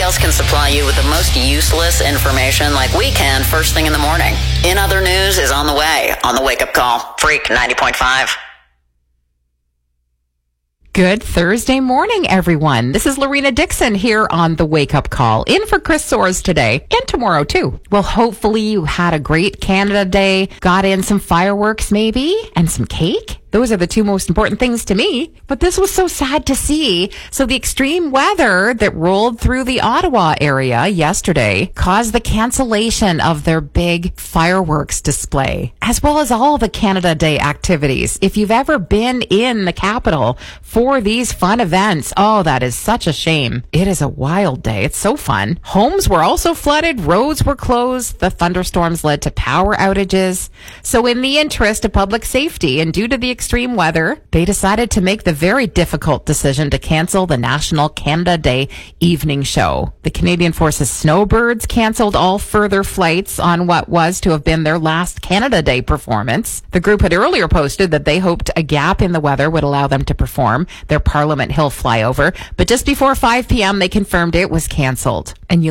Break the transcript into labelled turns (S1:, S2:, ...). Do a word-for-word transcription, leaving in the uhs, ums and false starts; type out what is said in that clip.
S1: else can supply you with the most useless information like we can first thing in the morning. In Other News is on the way on the Wake Up Call. Freak ninety point five.
S2: Good Thursday morning, everyone. This is Lorena Dixon here on the Wake Up Call, in for Chris Soares today and tomorrow too. Well, hopefully you had a great Canada Day, got in some fireworks maybe, and some cake. Those are the two most important things to me. But this was so sad to see. So the extreme weather that rolled through the Ottawa area yesterday caused the cancellation of their big fireworks display, as well as all the Canada Day activities. If you've ever been in the capital for these fun events, oh, that is such a shame. It is a wild day. It's so fun. Homes were also flooded. Roads were closed. The thunderstorms led to power outages. So in the interest of public safety and due to the extreme weather, they decided to make the very difficult decision to cancel the National Canada Day evening show. The Canadian Forces Snowbirds canceled all further flights on what was to have been their last Canada Day performance. The group had earlier posted that they hoped a gap in the weather would allow them to perform their Parliament Hill flyover, but just before five p.m. they confirmed it was canceled. And you